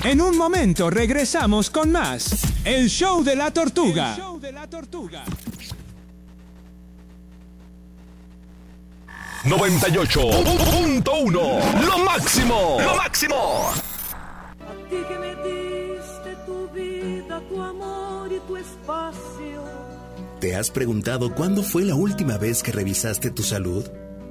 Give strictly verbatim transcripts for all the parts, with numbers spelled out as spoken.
En un momento regresamos con más. El show de la tortuga. El show de la tortuga. noventa y ocho punto uno. Lo máximo. Lo máximo. A ti que me diste tu vida, tu amor y tu espacio. ¿Te has preguntado cuándo fue la última vez que revisaste tu salud?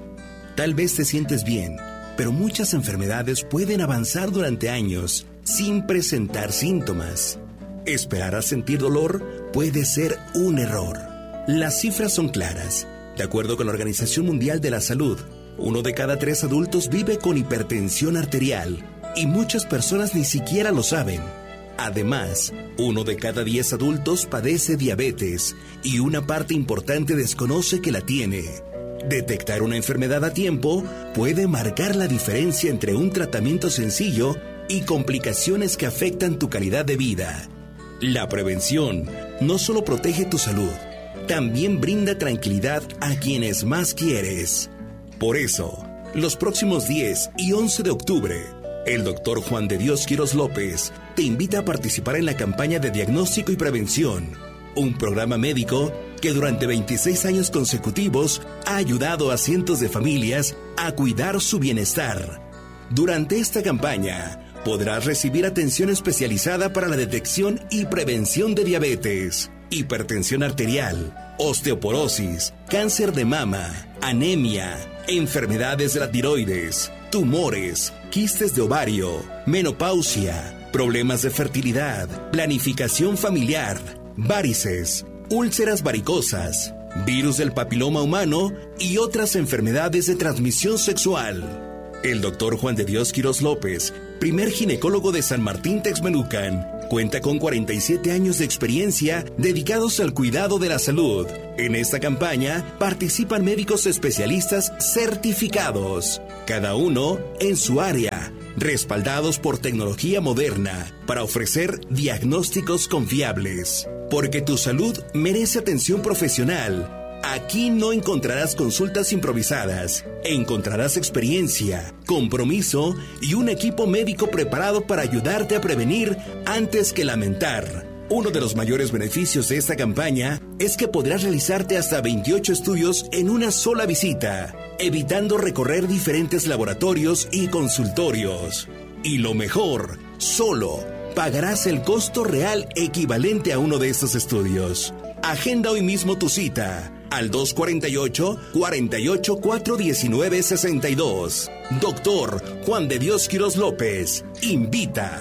Tal vez te sientes bien, pero muchas enfermedades pueden avanzar durante años sin presentar síntomas. Esperar a sentir dolor puede ser un error. Las cifras son claras. De acuerdo con la Organización Mundial de la Salud, uno de cada tres adultos vive con hipertensión arterial y muchas personas ni siquiera lo saben. Además, uno de cada diez adultos padece diabetes y una parte importante desconoce que la tiene. Detectar una enfermedad a tiempo puede marcar la diferencia entre un tratamiento sencillo y complicaciones que afectan tu calidad de vida. La prevención no solo protege tu salud, también brinda tranquilidad a quienes más quieres. Por eso, los próximos diez y once de octubre, el doctor Juan de Dios Quirós López te invita a participar en la campaña de diagnóstico y prevención, un programa médico que durante veintiséis años consecutivos ha ayudado a cientos de familias a cuidar su bienestar. Durante esta campaña, podrás recibir atención especializada para la detección y prevención de diabetes, hipertensión arterial, osteoporosis, cáncer de mama, anemia, enfermedades de la tiroides, tumores, quistes de ovario, menopausia, problemas de fertilidad, planificación familiar, varices, úlceras varicosas, virus del papiloma humano y otras enfermedades de transmisión sexual. El doctor Juan de Dios Quirós López, primer ginecólogo de San Martín Texmelucan, cuenta con cuarenta y siete años de experiencia dedicados al cuidado de la salud. En esta campaña participan médicos especialistas certificados, cada uno en su área, respaldados por tecnología moderna para ofrecer diagnósticos confiables. Porque tu salud merece atención profesional. Aquí no encontrarás consultas improvisadas. Encontrarás experiencia, compromiso y un equipo médico preparado para ayudarte a prevenir antes que lamentar. Uno de los mayores beneficios de esta campaña es que podrás realizarte hasta veintiocho estudios en una sola visita, evitando recorrer diferentes laboratorios y consultorios. Y lo mejor, solo pagarás el costo real equivalente a uno de estos estudios. Agenda hoy mismo tu cita al dos cuarenta y ocho, cuarenta y ocho, cuatrocientos diecinueve, sesenta y dos. Doctor Juan de Dios Quirós López invita.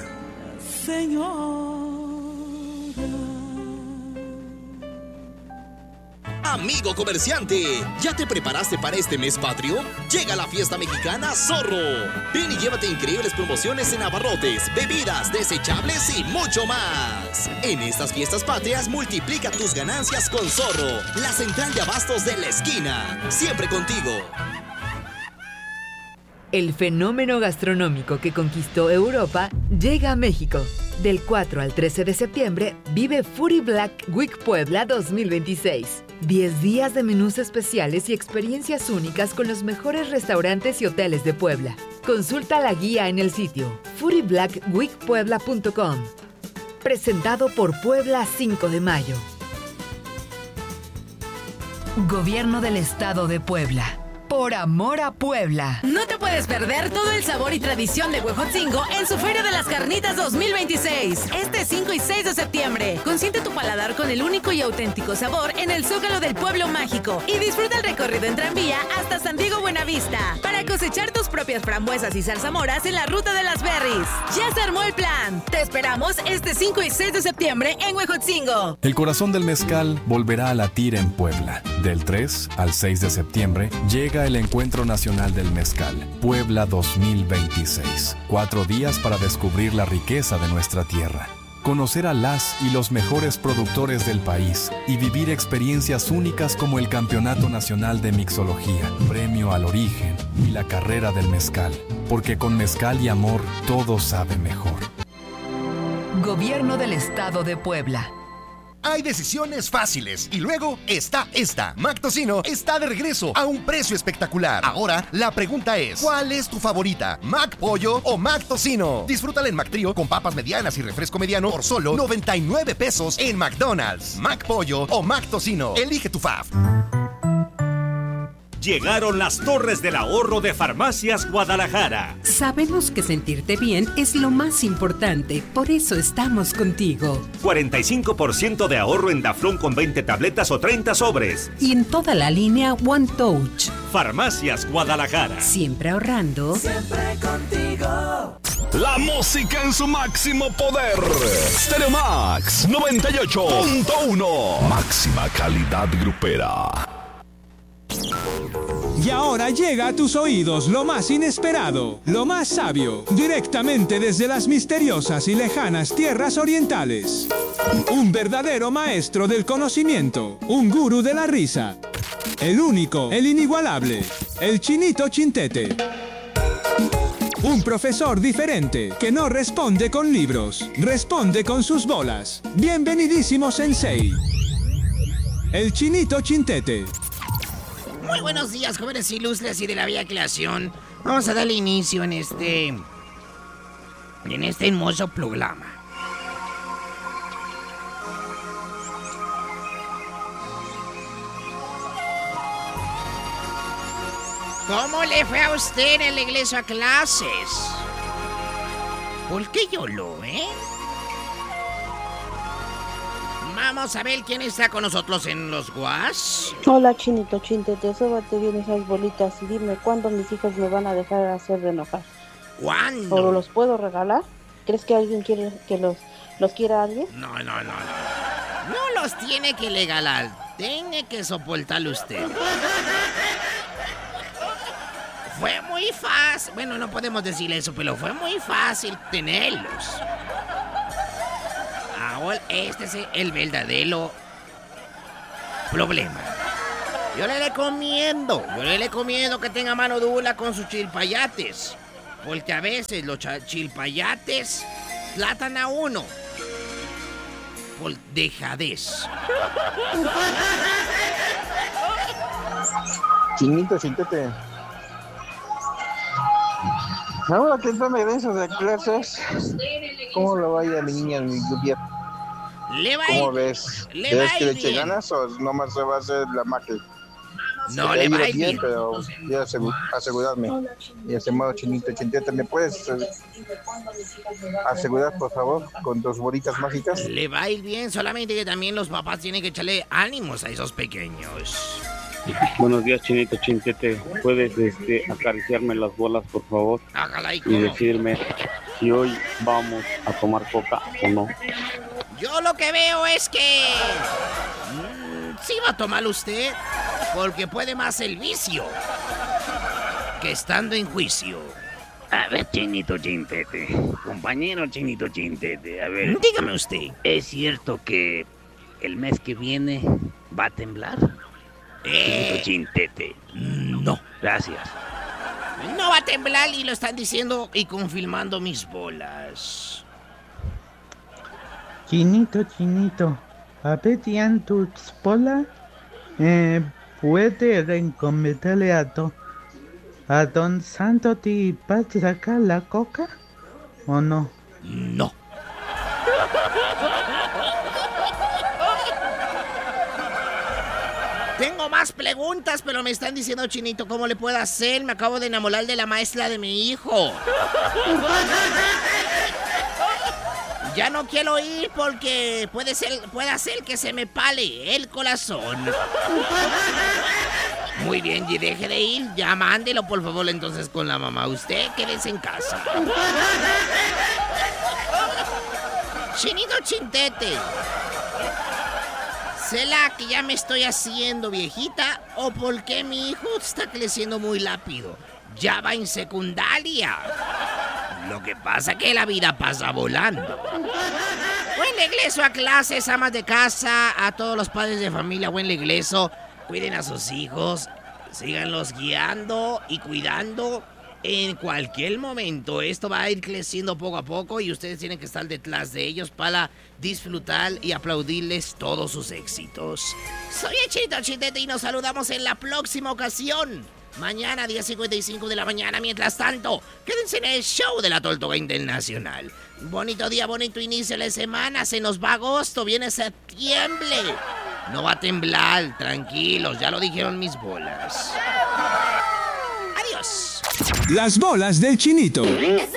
Señor. Amigo comerciante, ¿ya te preparaste para este mes patrio? Llega la fiesta mexicana Zorro. Ven y llévate increíbles promociones en abarrotes, bebidas, desechables y mucho más. En estas fiestas patrias multiplica tus ganancias con Zorro, la central de abastos de la esquina. Siempre contigo. El fenómeno gastronómico que conquistó Europa llega a México. Del cuatro al trece de septiembre, vive Foodie Black Week Puebla dos mil veintiséis. diez días de menús especiales y experiencias únicas con los mejores restaurantes y hoteles de Puebla. Consulta la guía en el sitio foodie black week puebla punto com. Presentado por Puebla cinco de mayo. Gobierno del Estado de Puebla. Por amor a Puebla. No te puedes perder todo el sabor y tradición de Huejotzingo en su Feria de las Carnitas dos mil veintiséis. Este cinco y seis de septiembre. Consiente tu paladar con el único y auténtico sabor en el Zócalo del Pueblo Mágico. Y disfruta el recorrido en tranvía hasta San Diego Buenavista. Para cosechar tus propias frambuesas y zarzamoras en la Ruta de las Berries. Ya se armó el plan. Te esperamos este cinco y seis de septiembre en Huejotzingo. El corazón del mezcal volverá a latir en Puebla. Del tres al seis de septiembre llega el Encuentro Nacional del Mezcal, Puebla dos mil veintiséis. Cuatro días para descubrir la riqueza de nuestra tierra, conocer a las y los mejores productores del país y vivir experiencias únicas como el Campeonato Nacional de Mixología, Premio al Origen y la Carrera del Mezcal. Porque con mezcal y amor todo sabe mejor. Gobierno del Estado de Puebla. Hay decisiones fáciles y luego está esta. McTocino está de regreso a un precio espectacular. Ahora, la pregunta es, ¿cuál es tu favorita? ¿McPollo o McTocino? Disfrútala en McTrío con papas medianas y refresco mediano por solo noventa y nueve pesos en McDonald's. McPollo o McTocino. Elige tu fave. Llegaron las Torres del Ahorro de Farmacias Guadalajara. Sabemos que sentirte bien es lo más importante, por eso estamos contigo. cuarenta y cinco por ciento de ahorro en Daflón con veinte tabletas o treinta sobres. Y en toda la línea One Touch. Farmacias Guadalajara. Siempre ahorrando. Siempre contigo. La música en su máximo poder. Stereo Max noventa y ocho punto uno. Máxima calidad grupera. Y ahora llega a tus oídos lo más inesperado, lo más sabio, directamente desde las misteriosas y lejanas tierras orientales. Un verdadero maestro del conocimiento, un gurú de la risa. El único, el inigualable, el Chinito Chintete. Un profesor diferente, que no responde con libros, responde con sus bolas. Bienvenidísimo, Sensei. El Chinito Chintete. Muy buenos días, jóvenes ilustres y de la bella creación. Vamos a darle inicio en este... en este hermoso programa. ¿Cómo le fue a usted en la iglesia a clases? ¿Por qué lloró, eh? Vamos a ver quién está con nosotros en los guas. Hola, Chinito Chintete, sóbate bien esas bolitas y dime cuándo mis hijos me van a dejar hacer de enojar. ¿Cuándo? ¿O los puedo regalar? ¿Crees que alguien quiere que los, los quiera alguien? No, no, no, no. No los tiene que regalar, tiene que soportarlo usted. Fue muy fácil, bueno, no podemos decir eso, pero fue muy fácil tenerlos. Ahora este es el verdadero problema. Yo le recomiendo, yo le recomiendo que tenga mano dura con sus chilpayates. Porque a veces los chilpayates tratan a uno por dejadez. Chinito, Chintete. Ahora que está regreso de clases, ¿cómo le va a ir a mi niña en mi lluvia? Le va a ¿Cómo ir, ves? le ¿Ves va a que ir le eche bien. ganas o nomás se va a hacer la magia? No, Se le va a ir ir bien. Pero ya asegu- asegurarme. Y ese modo, Chinito Chintete, ¿me puedes eh, asegurar, por favor, con dos bolitas mágicas? Le va a ir bien, solamente que también los papás tienen que echarle ánimos a esos pequeños. Buenos días, Chinito Chintete. ¿Puedes este, acariciarme las bolas, por favor? Hágala y Y cómo. decirme si hoy vamos a tomar coca o no. Yo lo que veo es que... mmm, sí va a tomar usted, porque puede más el vicio que estando en juicio. A ver, Chinito Chintete, compañero Chinito Chintete, a ver. Dígame usted. ¿Es cierto que el mes que viene va a temblar? Eh, Chinito Chintete. No. Gracias. No va a temblar y lo están diciendo y confirmando mis bolas. Chinito, Chinito, a ver, Tian, tu esposa eh, puede recomendarle a don, a don Santo ti para sacar la coca o no? No. Tengo más preguntas, pero me están diciendo, Chinito, ¿cómo le puedo hacer? Me acabo de enamorar de la maestra de mi hijo. Ya no quiero ir porque puede ser, puede hacer que se me pale el corazón. Muy bien, y deje de ir, ya mándelo por favor entonces con la mamá. Usted quédese en casa. Chinito Chintete, ¿será que ya me estoy haciendo viejita o por qué mi hijo está creciendo muy rápido? Ya va en secundaria. Lo que pasa es que la vida pasa volando. Buen regreso a clases, amas de casa, a todos los padres de familia, buen regreso. Cuiden a sus hijos, síganlos guiando y cuidando En cualquier momento esto va a ir creciendo poco a poco y ustedes tienen que estar detrás de ellos para disfrutar y aplaudirles todos sus éxitos. Soy el Chinito Chintete y nos saludamos en la próxima ocasión. Mañana, diez cincuenta y cinco de la mañana. Mientras tanto, quédense en el show de la Tortuga Internacional. Bonito día, bonito inicio de la semana. Se nos va agosto, viene septiembre. No va a temblar, tranquilos, ya lo dijeron mis bolas. Adiós. Las bolas del Chinito.